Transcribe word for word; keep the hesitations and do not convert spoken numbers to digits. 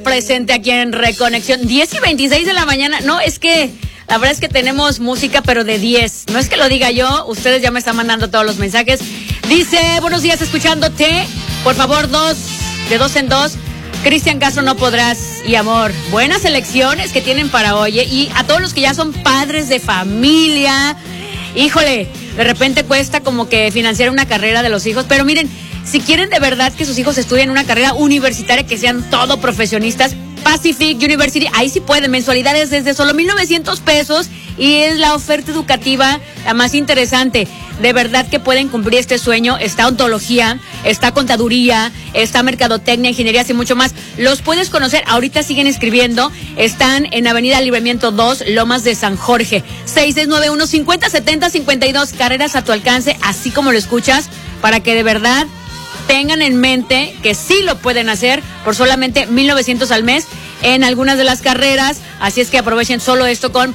presente aquí en Reconexión. diez y veintiséis de la mañana. No, es que la verdad es que tenemos música, pero de diez. No es que lo diga yo, ustedes ya me están mandando todos los mensajes. Dice, buenos días, escuchándote. Por favor, dos, de dos en dos. Cristian Castro, No Podrás y Amor. Buenas elecciones que tienen para hoy. Y a todos los que ya son padres de familia. Híjole, de repente cuesta como que financiar una carrera de los hijos. Pero miren, si quieren de verdad que sus hijos estudien una carrera universitaria, que sean todo profesionistas, Pacific University, ahí sí pueden, mensualidades desde solo mil novecientos pesos y es la oferta educativa la más interesante. De verdad que pueden cumplir este sueño. Está ontología, está contaduría, está mercadotecnia, ingenierías y mucho más. Los puedes conocer, ahorita siguen escribiendo. Están en Avenida Libramiento dos, Lomas de San Jorge. seis seis nueve uno, cinco cero siete cero, cinco dos, carreras a tu alcance, así como lo escuchas, para que de verdad tengan en mente que sí lo pueden hacer por solamente mil novecientos al mes en algunas de las carreras. Así es que aprovechen solo esto con